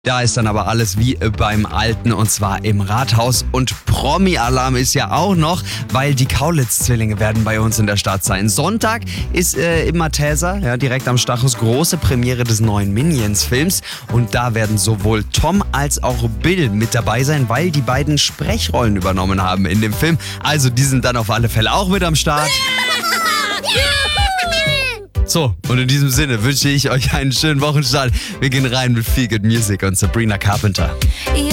Da ist dann aber alles wie beim Alten und zwar im Rathaus. Und Promi-Alarm ist ja auch noch, weil die Kaulitz-Zwillinge werden bei uns in der Stadt sein. Sonntag ist im Matheser, ja, direkt am Stachus, große Premiere des neuen Minions-Films. Und da werden sowohl Tom als auch Bill mit dabei sein, weil die beiden Sprechrollen übernommen haben in dem Film. Also die sind dann auf alle Fälle auch mit am Start. So, und in diesem Sinne wünsche ich euch einen schönen Wochenstart. Wir gehen rein mit Feel Good Music und Sabrina Carpenter. Ja.